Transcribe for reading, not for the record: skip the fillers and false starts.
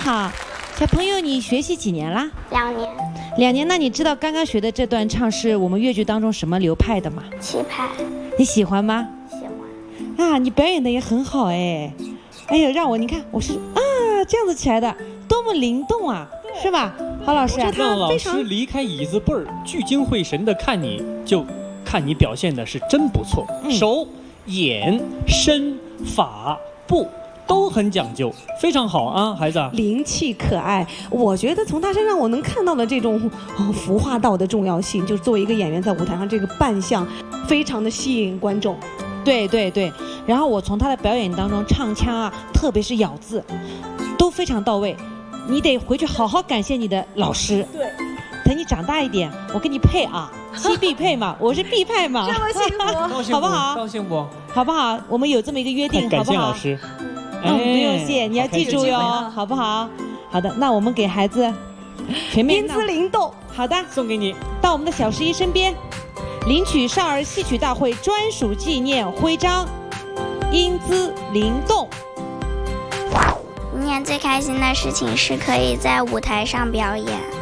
好。小朋友，你学习几年啦 2年。 2年，那你知道刚刚学的这段唱是我们越剧当中什么流派的吗？ 棋派。 你喜欢吗？ 喜欢。 啊，你表演的也很好哎。哎呦，让我你看，我是这样子起来的，多么灵动啊，是吧？郝老师， 让老师离开椅子背儿，聚精会神的看你，就看你表现的是真不错。手、眼、身、法、步。都很讲究，非常好啊，孩子。 灵气可爱，我觉得从他身上我能看到的这种服化道的重要性，就是作为一个演员在舞台上这个扮相，非常的吸引观众。 对对对，然后我从他的表演当中唱腔啊，特别是咬字，都非常到位。你得回去好好感谢你的老师。 对， 等你长大一点，我跟你配啊，西必配嘛，我是必配嘛。 这么幸福， 好不好？ 高兴不？ 好不好？我们有这么一个约定， 感谢好不好？ 老师。 不用谢，你要记住哟，好不好？好的，那我们给孩子全面英姿灵动。 好的， 送给你。 到我们的小11身边，领取少儿戏曲大会专属纪念徽章，英姿灵动。 今年最开心的事情是可以在舞台上表演。